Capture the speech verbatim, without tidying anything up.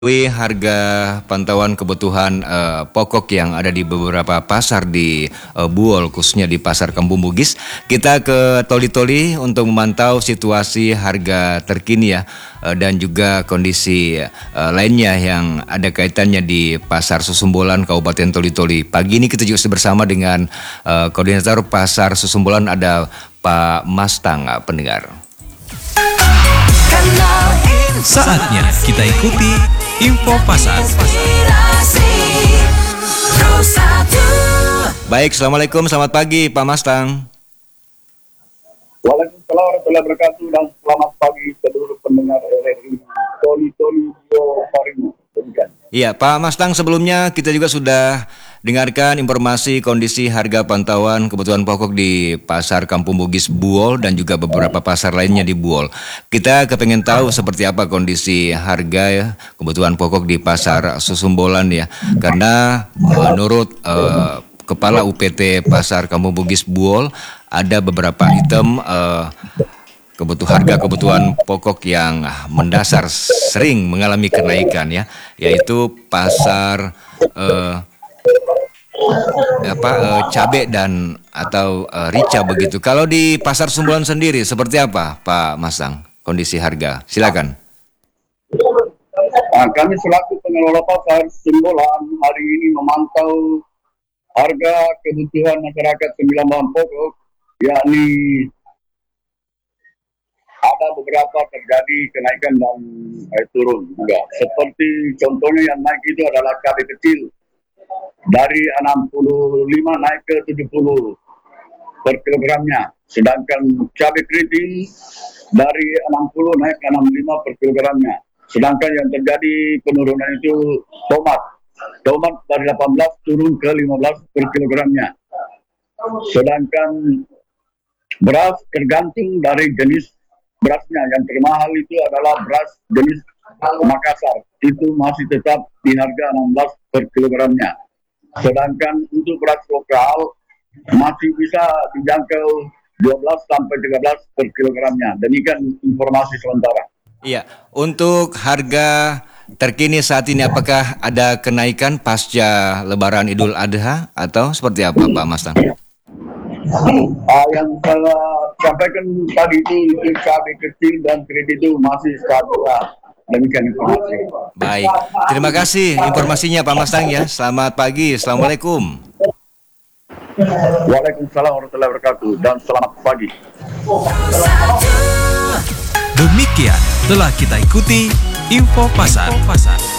Mengetahui harga pantauan kebutuhan uh, pokok yang ada di beberapa pasar di uh, Buol, khususnya di Pasar Kampung Bugis. Kita ke Toli-Toli untuk memantau situasi harga terkini ya, uh, dan juga kondisi uh, lainnya yang ada kaitannya di Pasar Susumbolan Kabupaten Toli-Toli. Pagi ini kita juga bersama dengan uh, Koordinator Pasar Susumbolan, ada Pak Mastang, uh, pendengar. Saatnya kita ikuti info pasar. Baik, Assalamualaikum, selamat pagi Pak Mastang. Waalaikumsalam warahmatullahi wabarakatuh dan selamat pagi seluruh pendengar R R I Toli-Toli Parimo. Iya, Pak Mastang, sebelumnya kita juga sudah dengarkan informasi kondisi harga pantauan kebutuhan pokok di Pasar Kampung Bugis Buol dan juga beberapa pasar lainnya di Buol. Kita kepengen tahu seperti apa kondisi harga ya, kebutuhan pokok di Pasar Susumbolan ya. Karena menurut uh, Kepala U P T Pasar Kampung Bugis Buol, ada beberapa item uh, kebutuhan harga kebutuhan pokok yang mendasar sering mengalami kenaikan ya, yaitu pasar uh, apa uh, cabai dan atau uh, rica begitu. Kalau di Pasar Susumbolan sendiri seperti apa Pak Mastang kondisi harga? Silakan. Nah, kami selaku pengelola Pasar Susumbolan hari ini memantau harga kebutuhan masyarakat sembilan bahan pokok, yakni ada beberapa terjadi kenaikan dan eh, turun juga. Seperti contohnya yang naik itu adalah cabai kecil dari enam puluh lima naik ke tujuh puluh per kilogramnya. Sedangkan cabai keriting dari enam puluh naik ke enam puluh lima per kilogramnya. Sedangkan yang terjadi penurunan itu tomat. Tomat dari delapan belas turun ke lima belas per kilogramnya. Sedangkan beras tergantung dari jenis berasnya. Yang termahal itu adalah beras jenis Makassar. Itu masih tetap di harga enam belas per kilogramnya. Sedangkan untuk beras lokal masih bisa dijangkau dua belas sampai tiga belas per kilogramnya. Demikian informasi sementara. Iya, untuk harga terkini saat ini apakah ada kenaikan pasca Lebaran Idul Adha atau seperti apa Pak Mastang? Uh, yang saya sampaikan tadi itu, itu cabai kecil dan kredit itu masih stabil. Demikian informasi. Baik, terima kasih informasinya Pak Mastang ya. Selamat pagi, Assalamualaikum. Waalaikumsalam warahmatullahi wabarakatuh dan selamat pagi. Demikian telah kita ikuti info pasar.